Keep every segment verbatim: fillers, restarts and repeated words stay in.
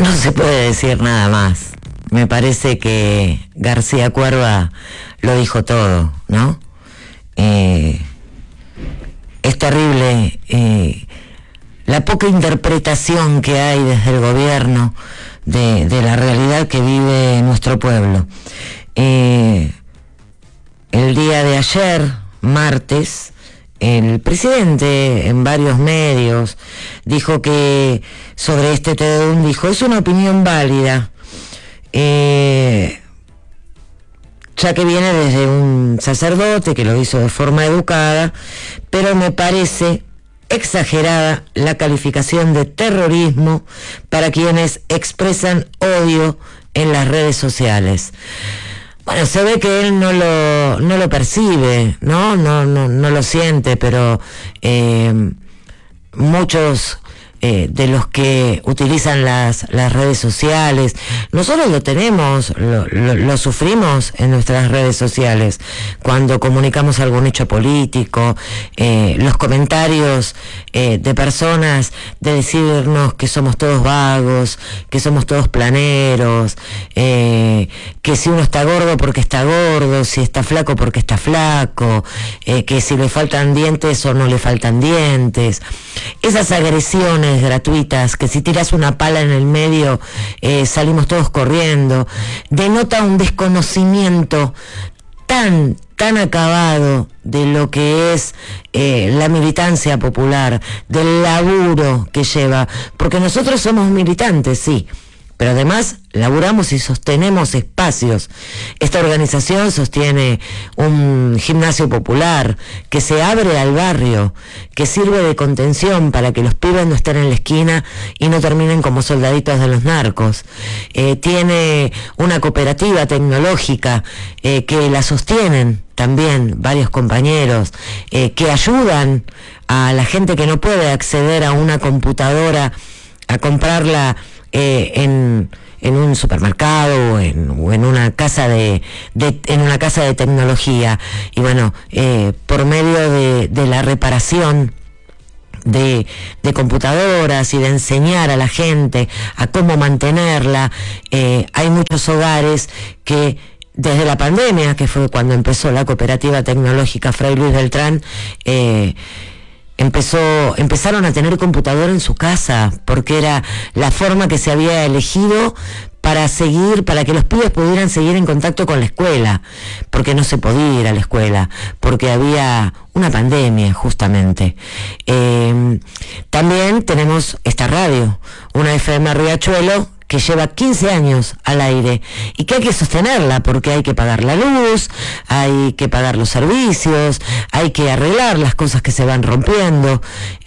No se puede decir nada más. Me parece que García Cuerva lo dijo todo, ¿no? Eh, es terrible eh, la poca interpretación que hay desde el gobierno de, de la realidad que vive nuestro pueblo. Eh, el día de ayer, martes, el presidente en varios medios dijo que sobre este T D U M dijo, es una opinión válida, eh, ya que viene desde un sacerdote que lo hizo de forma educada, pero me parece exagerada la calificación de terrorismo para quienes expresan odio en las redes sociales. Bueno, se ve que él no lo no lo percibe, ¿no? No, no, no lo siente, pero eh, muchos eh, de los que utilizan las, las redes sociales, nosotros lo tenemos, lo, lo, lo sufrimos en nuestras redes sociales, cuando comunicamos algún hecho político, eh, los comentarios eh, de personas de decirnos que somos todos vagos, que somos todos planeros, eh, que si uno está gordo porque está gordo, si está flaco porque está flaco, eh, que si le faltan dientes o no le faltan dientes. Esas agresiones gratuitas, que si tiras una pala en el medio eh, salimos todos corriendo, denota un desconocimiento tan, tan acabado de lo que es eh, la militancia popular, del laburo que lleva, porque nosotros somos militantes, sí, pero además laburamos y sostenemos espacios. Esta organización sostiene un gimnasio popular que se abre al barrio, que sirve de contención para que los pibes no estén en la esquina y no terminen como soldaditos de los narcos. Eh, tiene una cooperativa tecnológica eh, que la sostienen también varios compañeros, eh, que ayudan a la gente que no puede acceder a una computadora a comprarla Eh, en, en un supermercado o en, o en una casa de, de en una casa de tecnología, y bueno, eh, por medio de, de la reparación de, de computadoras y de enseñar a la gente a cómo mantenerla, eh, hay muchos hogares que desde la pandemia, que fue cuando empezó la cooperativa tecnológica Fray Luis Beltrán, eh, Empezó, empezaron a tener computadora en su casa, porque era la forma que se había elegido para seguir, para que los pibes pudieran seguir en contacto con la escuela, porque no se podía ir a la escuela, porque había una pandemia justamente. Eh, también tenemos esta radio, una F M Riachuelo, que lleva quince años al aire y que hay que sostenerla porque hay que pagar la luz, hay que pagar los servicios, hay que arreglar las cosas que se van rompiendo,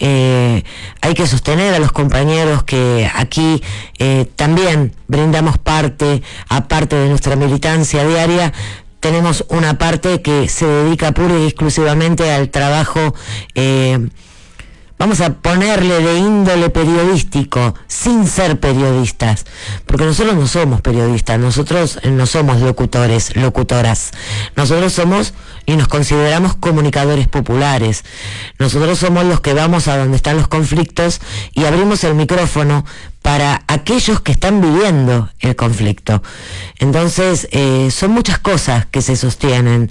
eh, hay que sostener a los compañeros que aquí eh, también brindamos parte, aparte de nuestra militancia diaria. Tenemos una parte que se dedica pura y exclusivamente al trabajo, eh, vamos a ponerle de índole periodístico, sin ser periodistas, porque nosotros no somos periodistas, nosotros no somos locutores, locutoras, nosotros somos y nos consideramos comunicadores populares, nosotros somos los que vamos a donde están los conflictos y abrimos el micrófono para aquellos que están viviendo el conflicto. Entonces, eh, son muchas cosas que se sostienen.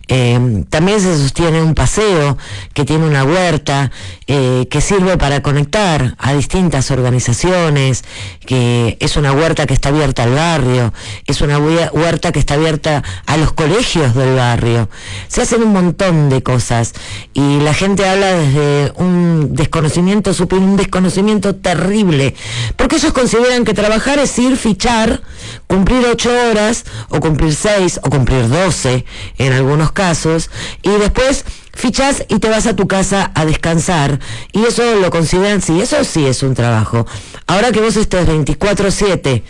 Eh, también se sostiene un paseo que tiene una huerta, eh, que sirve para conectar a distintas organizaciones, que es una huerta que está abierta al barrio, es una huerta que está abierta a los colegios del barrio. Se hacen un montón de cosas y la gente habla desde un desconocimiento, un desconocimiento terrible, porque ellos consideran que trabajar es ir, fichar, cumplir ocho horas, o cumplir seis, o cumplir doce, en algunos casos, y después fichás y te vas a tu casa a descansar, y eso lo consideran, sí, eso sí es un trabajo. Ahora que vos estés veinticuatro siete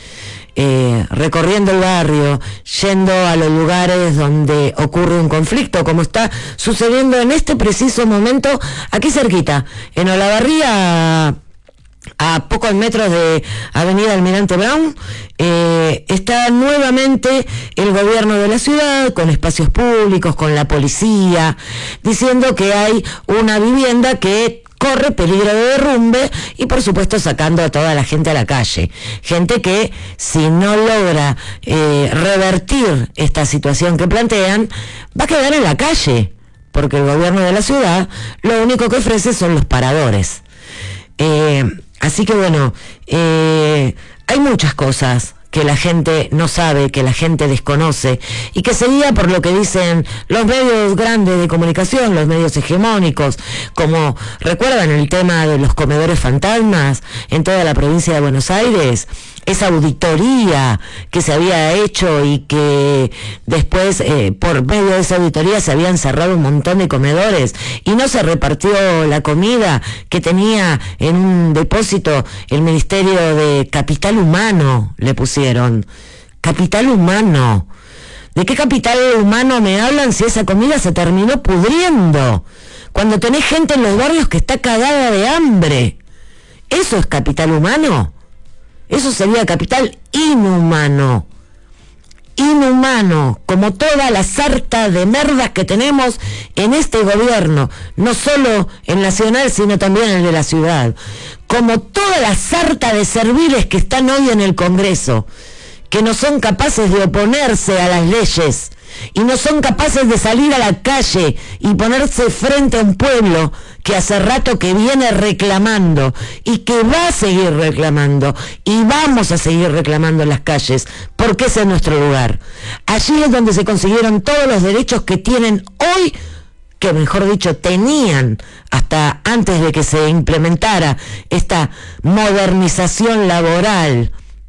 eh, recorriendo el barrio, yendo a los lugares donde ocurre un conflicto, como está sucediendo en este preciso momento, aquí cerquita, en Olavarría, a pocos metros de Avenida Almirante Brown, eh, está nuevamente el gobierno de la ciudad, con espacios públicos, con la policía, diciendo que hay una vivienda que corre peligro de derrumbe y por supuesto sacando a toda la gente a la calle. Gente que si no logra eh, revertir esta situación que plantean, va a quedar en la calle, porque el gobierno de la ciudad lo único que ofrece son los paradores. Eh, así que bueno, eh, hay muchas cosas que la gente no sabe, que la gente desconoce, y que se guía por lo que dicen los medios grandes de comunicación, los medios hegemónicos, como recuerdan el tema de los comedores fantasmas en toda la provincia de Buenos Aires, esa auditoría que se había hecho y que después eh, por medio de esa auditoría se habían cerrado un montón de comedores y no se repartió la comida que tenía en un depósito el Ministerio de Capital Humano, le pusieron. Capital humano. ¿De qué capital humano me hablan si esa comida se terminó pudriendo? Cuando tenés gente en los barrios que está cagada de hambre. ¿Eso es capital humano? Eso sería capital inhumano. Inhumano, como toda la sarta de merdas que tenemos en este gobierno, no solo el nacional, sino también el de la ciudad. Como toda la sarta de serviles que están hoy en el Congreso, que no son capaces de oponerse a las leyes y no son capaces de salir a la calle y ponerse frente a un pueblo que hace rato que viene reclamando y que va a seguir reclamando y vamos a seguir reclamando en las calles, porque ese es nuestro lugar. Allí es donde se consiguieron todos los derechos que tienen hoy, que mejor dicho tenían hasta antes de que se implementara esta modernización laboral.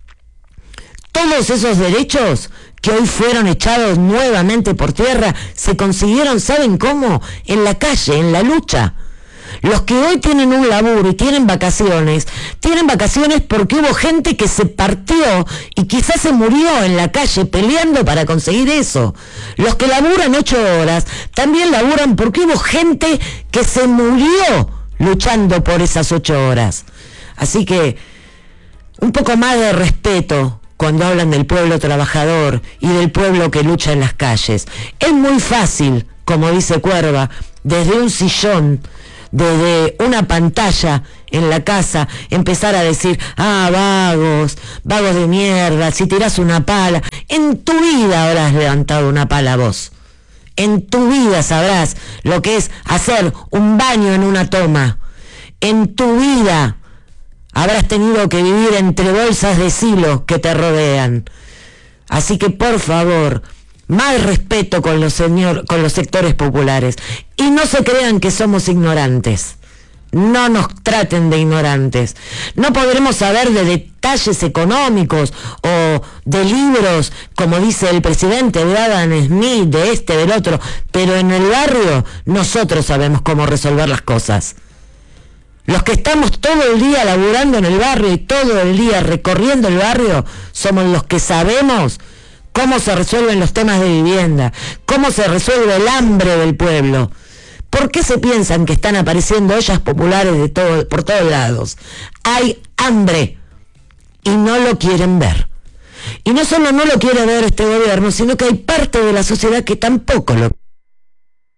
Todos esos derechos que hoy fueron echados nuevamente por tierra, se consiguieron, ¿saben cómo? En la calle, en la lucha. Los que hoy tienen un laburo y tienen vacaciones, tienen vacaciones porque hubo gente que se partió y quizás se murió en la calle peleando para conseguir eso. Los que laburan ocho horas, también laburan porque hubo gente que se murió luchando por esas ocho horas. Así que, un poco más de respeto cuando hablan del pueblo trabajador y del pueblo que lucha en las calles. Es muy fácil, como dice Cuerva, desde un sillón, desde una pantalla en la casa, empezar a decir, ah, vagos, vagos de mierda, si tirás una pala. En tu vida habrás levantado una pala vos. En tu vida sabrás lo que es hacer un baño en una toma. En tu vida habrás tenido que vivir entre bolsas de silo que te rodean. Así que, por favor, más respeto con los, señor, con los sectores populares. Y no se crean que somos ignorantes. No nos traten de ignorantes. No podremos saber de detalles económicos o de libros, como dice el presidente, de Adam Smith, de este, del otro. Pero en el barrio, nosotros sabemos cómo resolver las cosas. Los que estamos todo el día laburando en el barrio y todo el día recorriendo el barrio, somos los que sabemos cómo se resuelven los temas de vivienda, cómo se resuelve el hambre del pueblo. ¿Por qué se piensan que están apareciendo ollas populares de todo, por todos lados? Hay hambre y no lo quieren ver. Y no solo no lo quiere ver este gobierno, sino que hay parte de la sociedad que tampoco lo